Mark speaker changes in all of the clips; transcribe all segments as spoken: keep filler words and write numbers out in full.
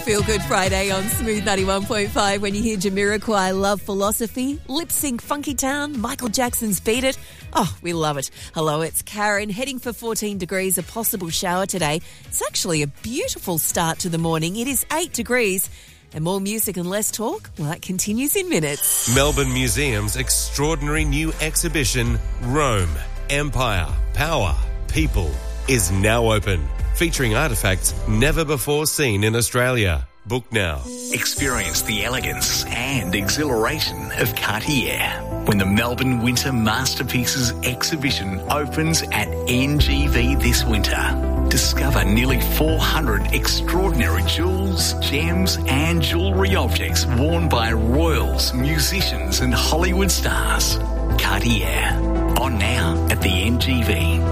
Speaker 1: Feel Good Friday on Smooth ninety-one point five when you hear Jamiroquai, Love Philosophy, Lip Sync Funky Town, Michael Jackson's Beat It. Oh, we love it. Hello, it's Karen, heading for fourteen degrees, a possible shower today. It's actually a beautiful start to the morning. It is eight degrees. And more music and less talk, well, that continues in minutes.
Speaker 2: Melbourne Museum's extraordinary new exhibition, Rome, Empire, Power, People, is now open, featuring artefacts never before seen in Australia. Book now.
Speaker 3: Experience the elegance and exhilaration of Cartier when the Melbourne Winter Masterpieces exhibition opens at N G V this winter. Discover nearly four hundred extraordinary jewels, gems and jewellery objects worn by royals, musicians and Hollywood stars. Cartier. On now at the N G V.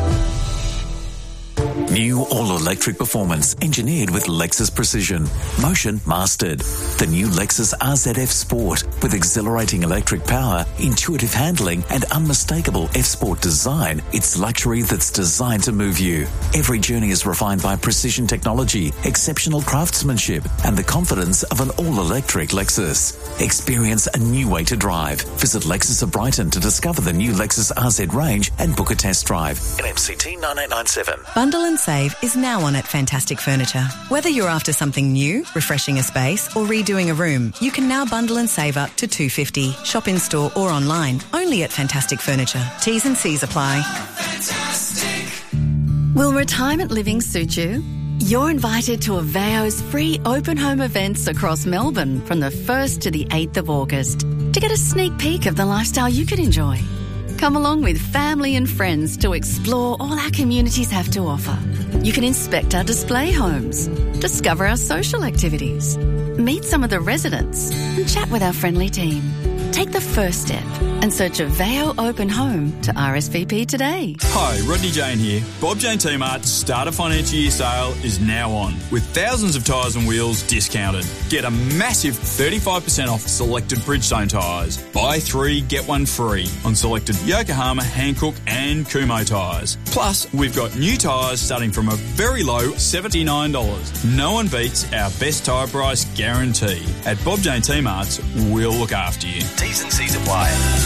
Speaker 4: New all-electric performance engineered with Lexus Precision. Motion mastered. The new Lexus R Z F Sport with exhilarating electric power, intuitive handling and unmistakable F-Sport design. It's luxury that's designed to move you. Every journey is refined by precision technology, exceptional craftsmanship and the confidence of an all-electric Lexus. Experience a new way to drive. Visit Lexus of Brighton to discover the new Lexus R Z range and book a test drive. N M C T nine eight nine seven.
Speaker 5: Bundle and Save is now on at Fantastic Furniture. Whether you're after something new, refreshing a space or redoing a room, you can now bundle and save up to two hundred fifty dollars. Shop in store or online, only at Fantastic Furniture. T's and C's apply.
Speaker 6: Fantastic. Will retirement living suit you? You're invited to Aveo's free open home events across Melbourne from the first to the eighth of August to get a sneak peek of the lifestyle you could enjoy. Come along with family and friends to explore all our communities have to offer. You can inspect our display homes, discover our social activities, meet some of the residents and chat with our friendly team. Take the first step and search Aveo Open Home to R S V P today.
Speaker 7: Hi, Rodney Jane here. Bob Jane T-Mart's Starter Financial Year sale is now on, with thousands of tyres and wheels discounted. Get a massive thirty-five percent off selected Bridgestone tyres. Buy three, get one free on selected Yokohama, Hankook and Kumho tyres. Plus, we've got new tyres starting from a very low seventy-nine dollars. No one beats our best tyre price guarantee. At Bob Jane T-Mart's, we'll look after you.
Speaker 4: T's and C's apply.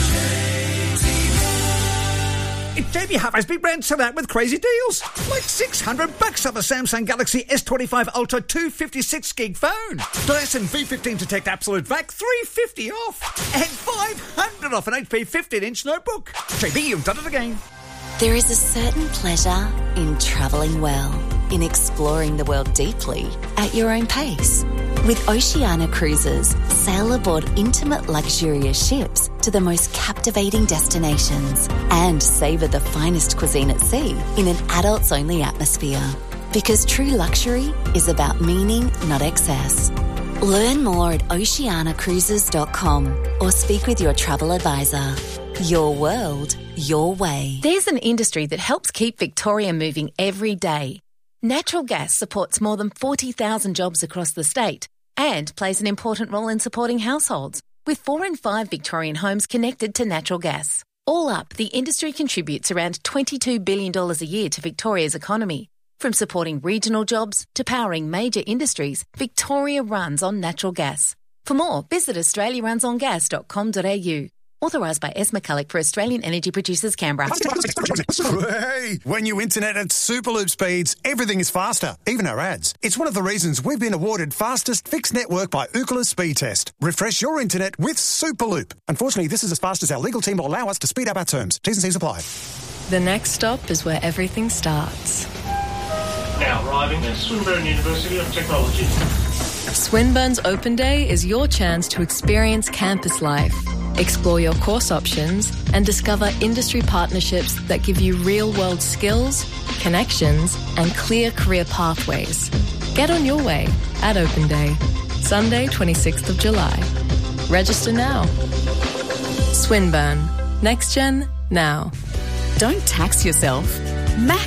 Speaker 8: It's J B Hi-Fi's big brand sell out with crazy deals. Like six hundred bucks on the Samsung Galaxy S twenty-five Ultra two hundred fifty-six gig phone. Dyson V fifteen Detect Absolute Vac three hundred fifty off. And five hundred off an H P fifteen inch notebook. J B, you've done it again.
Speaker 9: There is a certain pleasure in travelling well, in exploring the world deeply at your own pace. With Oceania Cruises, sail aboard intimate luxurious ships to the most captivating destinations and savour the finest cuisine at sea in an adults-only atmosphere. Because true luxury is about meaning, not excess. Learn more at oceania cruises dot com or speak with your travel advisor. Your world, your way.
Speaker 10: There's an industry that helps keep Victoria moving every day. Natural gas supports more than forty thousand jobs across the state and plays an important role in supporting households, with four in five Victorian homes connected to natural gas. All up, the industry contributes around twenty-two billion dollars a year to Victoria's economy. From supporting regional jobs to powering major industries, Victoria runs on natural gas. For more, visit australia runs on gas dot com dot a u. Authorised by Es McCulloch for Australian Energy Producers, Canberra.
Speaker 11: Hey, when you internet at Superloop speeds, everything is faster, even our ads. It's one of the reasons we've been awarded fastest fixed network by Ookla Speed Test. Refresh your internet with Superloop. Unfortunately, this is as fast as our legal team will allow us to speed up our terms. T's and C's apply.
Speaker 12: The next stop is where everything starts.
Speaker 13: Now arriving at Swinburne University of Technology.
Speaker 12: Swinburne's Open Day is your chance to experience campus life, explore your course options, and discover industry partnerships that give you real-world skills, connections, and clear career pathways. Get on your way at Open Day, Sunday, twenty-sixth of July. Register now. Swinburne. Next Gen, now.
Speaker 5: Don't tax yourself. Mac